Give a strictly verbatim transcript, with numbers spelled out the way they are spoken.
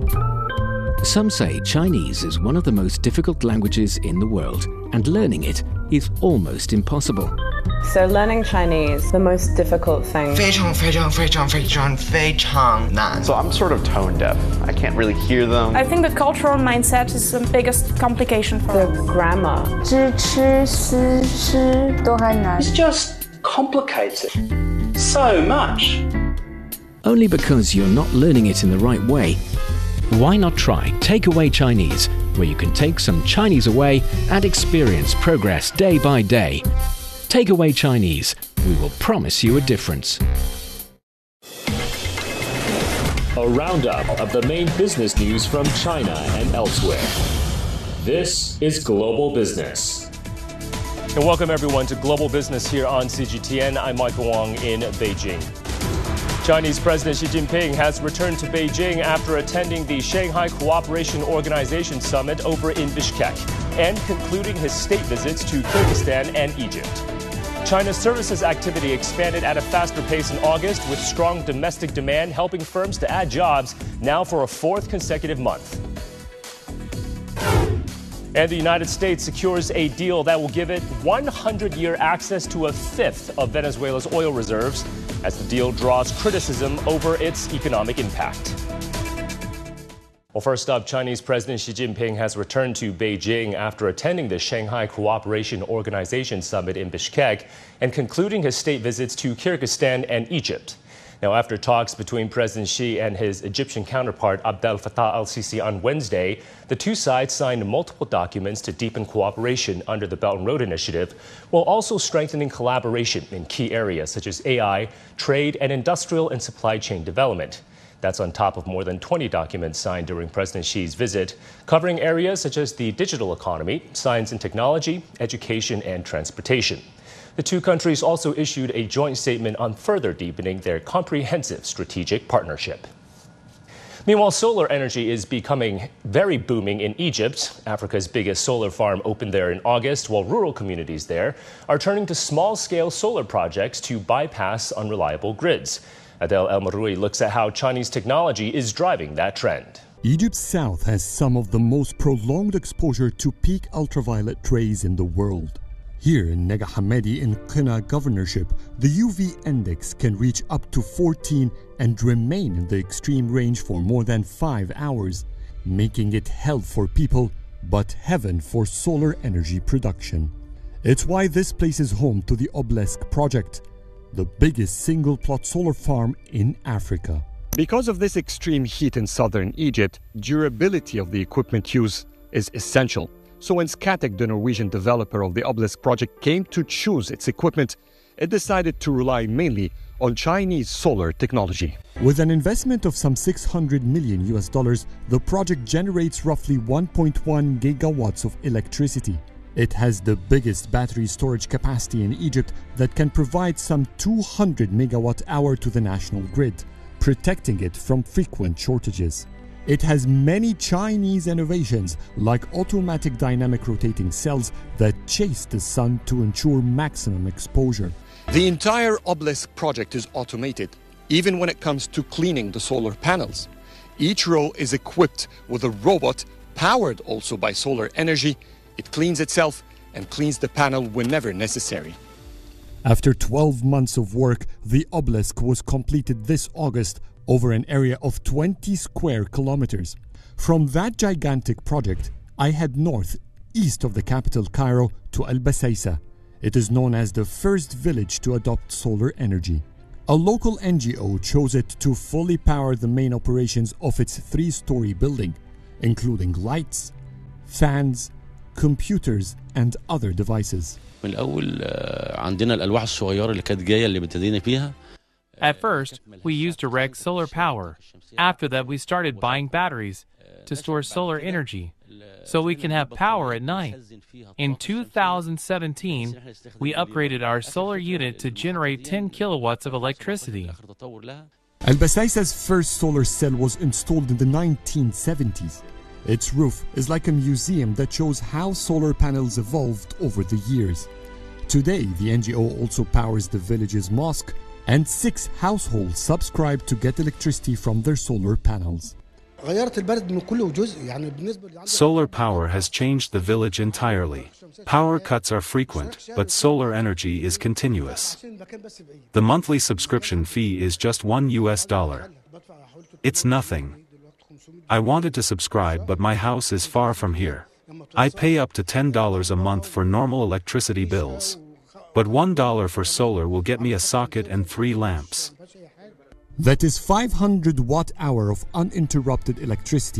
Some say Chinese is one of the most difficult languages in the world, and learning it is almost impossible. So learning Chinese, the most difficult thing. 非常非常非常非常非常难. So I'm sort of tone deaf. I can't really hear them. I think the cultural mindset is the biggest complication for the us. grammar. 知吃思诗都还难. It's just complicated. So much. Only because you're not learning it in the right way. Why not try Takeaway Chinese, where you can take some Chinese away and experience progress day by day. Takeaway Chinese, we will promise you a difference. A roundup of the main business news from China and elsewhere. This is Global Business. And welcome everyone to Global Business here on C G T N. I'm Michael Wong in Beijing. Chinese President Xi Jinping has returned to Beijing after attending the Shanghai Cooperation Organization Summit over in Bishkek and concluding his state visits to Kyrgyzstan and Egypt. China's services activity expanded at a faster pace in August, with strong domestic demand helping firms to add jobs now for a fourth consecutive month. And the United States secures a deal that will give it one hundred year access to a fifth of Venezuela's oil reserves, as the deal draws criticism over its economic impact. Well, first up, Chinese President Xi Jinping has returned to Beijing after attending the Shanghai Cooperation Organization Summit in Bishkek and concluding his state visits to Kyrgyzstan and Egypt. Now, after talks between President Xi and his Egyptian counterpart Abdel Fattah al-Sisi on Wednesday, the two sides signed multiple documents to deepen cooperation under the Belt and Road Initiative, while also strengthening collaboration in key areas such as A I, trade, and industrial and supply chain development. That's on top of more than twenty documents signed during President Xi's visit, covering areas such as the digital economy, science and technology, education, and transportation. The two countries also issued a joint statement on further deepening their comprehensive strategic partnership. Meanwhile, solar energy is becoming very booming in Egypt. Africa's biggest solar farm opened there in August, while rural communities there are turning to small-scale solar projects to bypass unreliable grids. Adel El-Maroui looks at how Chinese technology is driving that trend. Egypt's south has some of the most prolonged exposure to peak ultraviolet rays in the world. Here in Nega Hammadi in Qina governorship, the U V index can reach up to fourteen and remain in the extreme range for more than five hours, making it hell for people, but heaven for solar energy production. It's why this place is home to the Obelisk project, the biggest single-plot solar farm in Africa. Because of this extreme heat in southern Egypt, durability of the equipment used is essential. So when Scatec, the Norwegian developer of the Obelisk project, came to choose its equipment, it decided to rely mainly on Chinese solar technology. With an investment of some six hundred million U S dollars, the project generates roughly one point one gigawatts of electricity. It has the biggest battery storage capacity in Egypt that can provide some two hundred megawatt hour to the national grid, protecting it from frequent shortages. It has many Chinese innovations like automatic dynamic rotating cells that chase the sun to ensure maximum exposure. The entire Obelisk project is automated, even when it comes to cleaning the solar panels. Each row is equipped with a robot powered also by solar energy. It cleans itself and cleans the panel whenever necessary. After twelve months of work, the Obelisk was completed this August over an area of twenty square kilometers. From that gigantic project, I head north, east of the capital Cairo, to Al Basaisa. It is known as the first village to adopt solar energy. A local N G O chose it to fully power the main operations of its three-story building, including lights, fans, computers, and other devices. من الأول عندنا الألواح الصغيرة اللي كانت جاية اللي ابتدينا فيها. At first, we used direct solar power. After that, we started buying batteries to store solar energy so we can have power at night. In two thousand seventeen, we upgraded our solar unit to generate ten kilowatts of electricity. Al Basaisa's first solar cell was installed in the nineteen seventies. Its roof is like a museum that shows how solar panels evolved over the years. Today, the N G O also powers the village's mosque, and six households subscribe to get electricity from their solar panels. Solar power has changed the village entirely. Power cuts are frequent, but solar energy is continuous. The monthly subscription fee is just one U S dollar. It's nothing. I wanted to subscribe, but my house is far from here. I pay up to ten dollars a month for normal electricity bills. But one dollar for solar will get me a socket and three lamps. That is five hundred watt hour of uninterrupted electricity